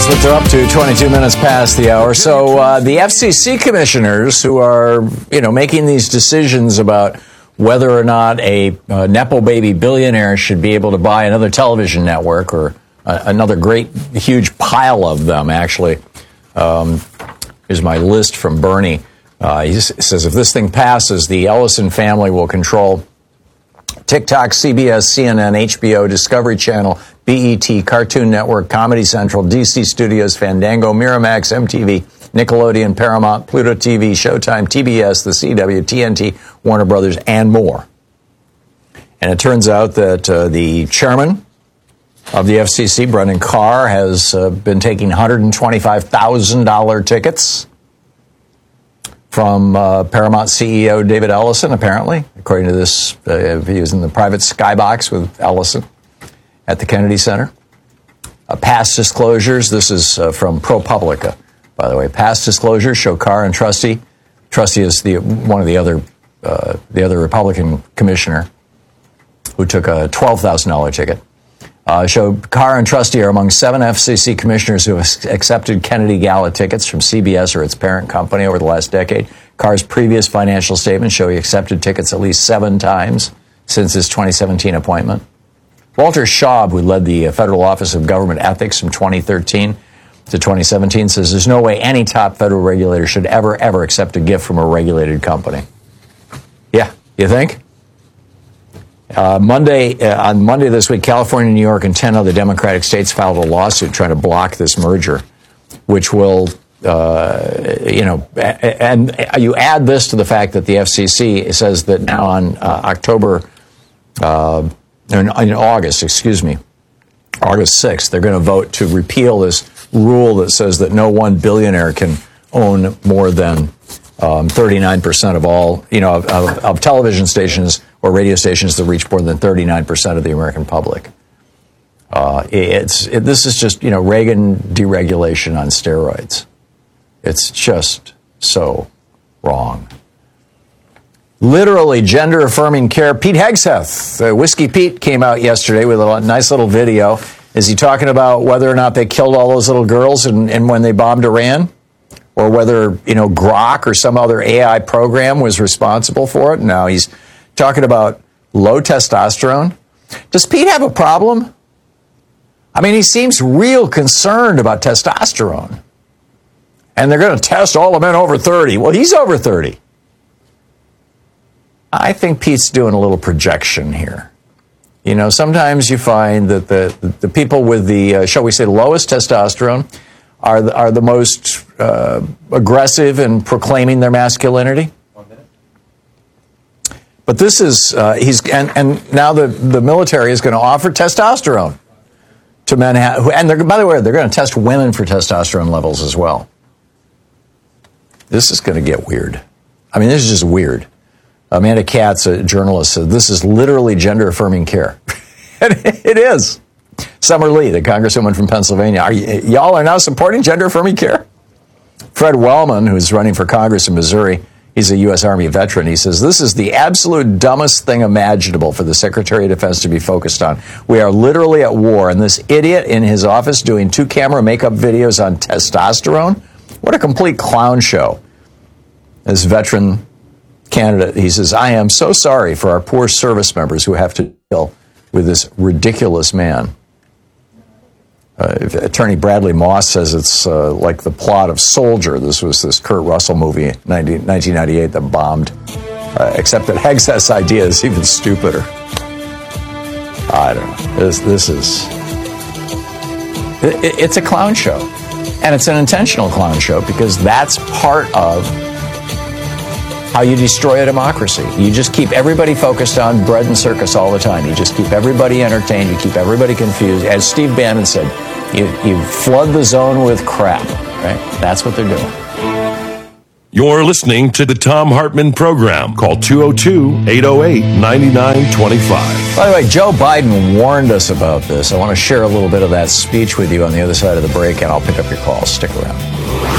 what they're up to, 22 minutes past the hour. So the FCC commissioners who are, making these decisions about whether or not a Nepo baby billionaire should be able to buy another television network or another great, huge pile of them, actually. Here's my list from Bernie. He says if this thing passes, the Ellison family will control TikTok, CBS, CNN, HBO, Discovery Channel, BET, Cartoon Network, Comedy Central, DC Studios, Fandango, Miramax, MTV, Nickelodeon, Paramount, Pluto TV, Showtime, TBS, The CW, TNT, Warner Brothers, and more. And it turns out that the chairman of the FCC, Brendan Carr, has been taking $125,000 tickets from Paramount CEO David Ellison, apparently, according to this. He was in the private skybox with Ellison at the Kennedy Center. Past disclosures, this is from ProPublica, by the way. Past disclosures show Carr and Trusty. Trusty is one of the other Republican commissioner who took a $12,000 ticket. Show Carr and Trusty are among 7 FCC commissioners who have accepted Kennedy Gala tickets from CBS or its parent company over the last decade. Carr's previous financial statements show he accepted tickets at least 7 times since his 2017 appointment. Walter Schaub, who led the Federal Office of Government Ethics from 2013 to 2017, says there's no way any top federal regulator should ever accept a gift from a regulated company. Yeah, you think? On Monday this week, California, New York, and 10 other Democratic states filed a lawsuit trying to block this merger, which will, and you add this to the fact that the FCC says that now on August 6th, they're going to vote to repeal this rule that says that no one billionaire can own more than 39% of all, of television stations or radio stations that reach more than 39% of the American public. This is just, Reagan deregulation on steroids. It's just so wrong. Literally gender-affirming care. Pete Hegseth, Whiskey Pete, came out yesterday with a nice little video. Is he talking about whether or not they killed all those little girls and when they bombed Iran? Or whether, Grok or some other AI program was responsible for it? No, he's talking about low testosterone. Does Pete have a problem? I mean, he seems real concerned about testosterone. And they're going to test all the men over 30. Well, he's over 30. I think Pete's doing a little projection here. Sometimes you find that the people with the, shall we say, lowest testosterone are the most aggressive in proclaiming their masculinity. But this is, and now the military is going to offer testosterone to men, by the way, they're going to test women for testosterone levels as well. This is going to get weird. I mean, this is just weird. Amanda Katz, a journalist, said this is literally gender-affirming care. And it is. Summer Lee, the congresswoman from Pennsylvania, y'all are now supporting gender-affirming care? Fred Wellman, who's running for Congress in Missouri, he's a U.S. Army veteran. He says, this is the absolute dumbest thing imaginable for the Secretary of Defense to be focused on. We are literally at war, and this idiot in his office doing 2-camera makeup videos on testosterone? What a complete clown show. This veteran candidate, he says, I am so sorry for our poor service members who have to deal with this ridiculous man. Attorney Bradley Moss says it's like the plot of Soldier. This was this Kurt Russell movie, 1998, that bombed. Except that Hegseth's idea is even stupider. I don't know. It's a clown show. And it's an intentional clown show because that's part of how you destroy a democracy. You just keep everybody focused on bread and circus all the time. You just keep everybody entertained. You keep everybody confused. As Steve Bannon said, you flood the zone with crap, right? That's what they're doing. You're listening to the Thom Hartmann Program. Call 202-808-9925. By the way, Joe Biden warned us about this. I want to share a little bit of that speech with you on the other side of the break, and I'll pick up your calls. Stick around.